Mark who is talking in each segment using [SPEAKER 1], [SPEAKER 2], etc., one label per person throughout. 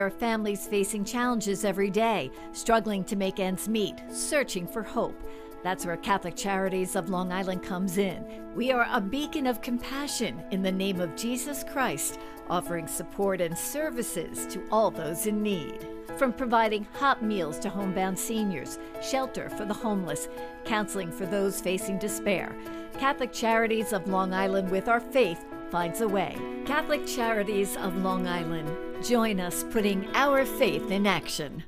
[SPEAKER 1] There are families facing challenges every day, struggling to make ends meet, searching for hope. That's where Catholic Charities of Long Island comes in. We are a beacon of compassion in the name of Jesus Christ, offering support and services to all those in need. From providing hot meals to homebound seniors, shelter for the homeless, counseling for those facing despair, Catholic Charities of Long Island, with our faith, finds a way. Catholic Charities of Long Island. Join us putting our faith in action.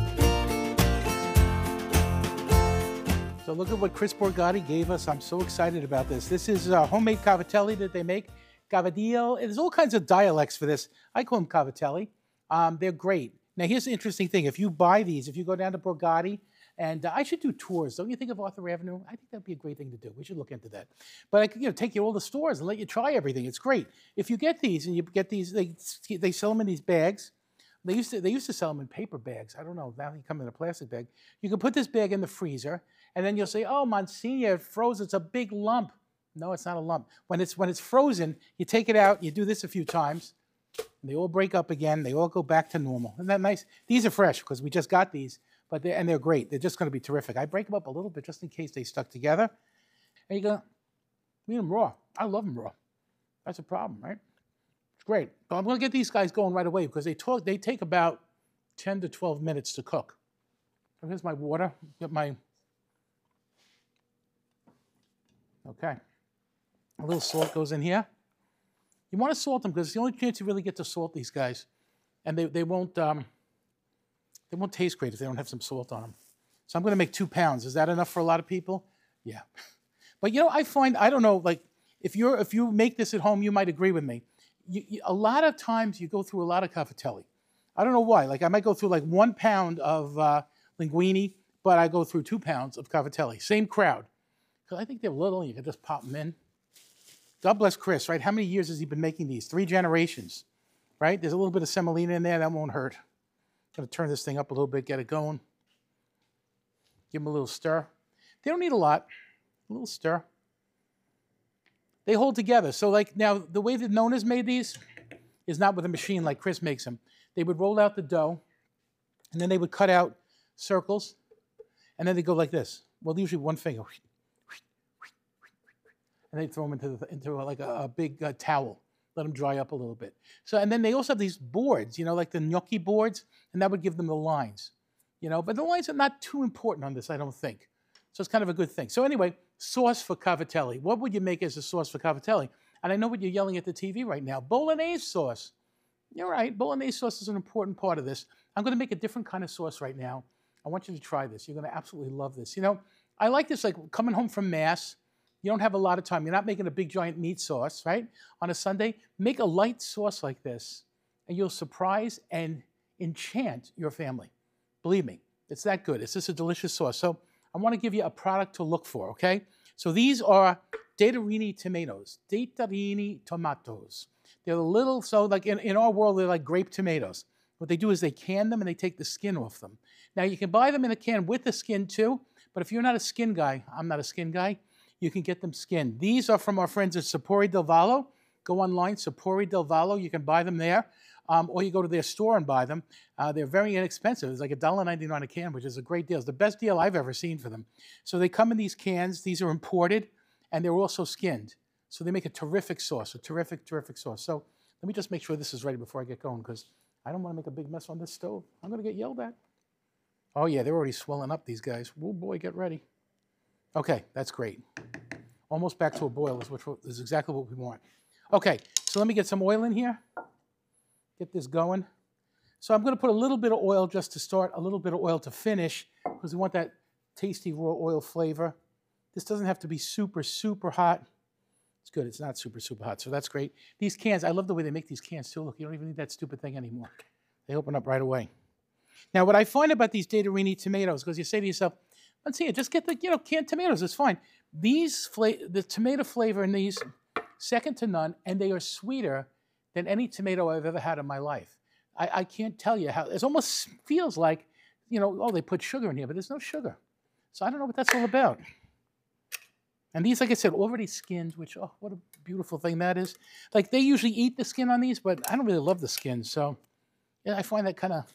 [SPEAKER 2] So look at what Chris Borgatti gave us. I'm so excited about this. This is homemade cavatelli that they make. Cavadillo. There's all kinds of dialects for this. I call them cavatelli. They're great. Now here's the interesting thing. If you buy these, if you go down to Borgatti, and I should do tours. Don't you think of Arthur Avenue? I think that'd be a great thing to do. We should look into that. But I could, take you to all the stores and let you try everything. It's great. If you get these and you get these, they sell them in these bags. They used to sell them in paper bags. I don't know. Now they come in a plastic bag. You can put this bag in the freezer, and then you'll say, "Oh, Monsignor, it froze. It's a big lump." No, it's not a lump. When it's frozen, you take it out. You do this a few times, and they all break up again. They all go back to normal. Isn't that nice? These are fresh because we just got these. But they're great. They're just going to be terrific. I break them up a little bit just in case they stuck together. And you go, eat them raw. I love them raw. That's a problem, right? It's great. But I'm going to get these guys going right away because they take about 10 to 12 minutes to cook. So here's my water. Get my, okay. A little salt goes in here. You want to salt them because it's the only chance you really get to salt these guys. And they won't taste great if they don't have some salt on them. So I'm going to make 2 pounds. Is that enough for a lot of people? Yeah. But I find, I don't know, like if you make this at home, you might agree with me. A lot of times you go through a lot of cavatelli. I don't know why. Like I might go through like 1 pound of linguine, but I go through 2 pounds of cavatelli. Same crowd. Because I think they're little and you can just pop them in. God bless Chris, right? How many years has he been making these? 3 generations, right? There's a little bit of semolina in there. That won't hurt. Going to turn this thing up a little bit, get it going. Give them a little stir. They don't need a lot. A little stir. They hold together. So like now, the way that Nona's made these is not with a machine like Chris makes them. They would roll out the dough, and then they would cut out circles, and then they go like this. Well, usually one finger. And they throw them into like a big towel. Let them dry up a little bit. So, and then they also have these boards, like the gnocchi boards, and that would give them the lines, But the lines are not too important on this, I don't think. So it's kind of a good thing. So anyway, sauce for cavatelli. What would you make as a sauce for cavatelli? And I know what you're yelling at the TV right now. Bolognese sauce. You're right. Bolognese sauce is an important part of this. I'm going to make a different kind of sauce right now. I want you to try this. You're going to absolutely love this. I like this like coming home from Mass. You don't have a lot of time. You're not making a big giant meat sauce, right? On a Sunday, make a light sauce like this, and you'll surprise and enchant your family. Believe me, it's that good. It's just a delicious sauce. So I want to give you a product to look for, okay? So these are Datarini tomatoes. Datarini tomatoes. They're little, so like in our world, they're like grape tomatoes. What they do is they can them and they take the skin off them. Now you can buy them in a can with the skin too, but if you're not a skin guy, I'm not a skin guy, you can get them skinned. These are from our friends at Sapori del Vallo. Go online, Sapori del Vallo. You can buy them there. Or you go to their store and buy them. They're very inexpensive. It's like $1.99 a can, which is a great deal. It's the best deal I've ever seen for them. So they come in these cans. These are imported, and they're also skinned. So they make a terrific sauce, a terrific, terrific sauce. So let me just make sure this is ready before I get going, because I don't want to make a big mess on this stove. I'm going to get yelled at. Oh, yeah, they're already swelling up, these guys. Oh, boy, get ready. Okay, that's great. Almost back to a boil, which is exactly what we want. Okay, so let me get some oil in here. Get this going. So I'm going to put a little bit of oil just to start, a little bit of oil to finish, because we want that tasty raw oil flavor. This doesn't have to be super, super hot. It's good. It's not super, super hot, so that's great. These cans, I love the way they make these cans too. Look, you don't even need that stupid thing anymore. They open up right away. Now, what I find about these Datarini tomatoes, because you say to yourself, let's see, just get the canned tomatoes. It's fine. The tomato flavor in these, second to none, and they are sweeter than any tomato I've ever had in my life. I can't tell you how. It almost feels like, oh, they put sugar in here, but there's no sugar. So I don't know what that's all about. And these, like I said, already skinned, which, oh, what a beautiful thing that is. Like, they usually eat the skin on these, but I don't really love the skin, so I find that kind of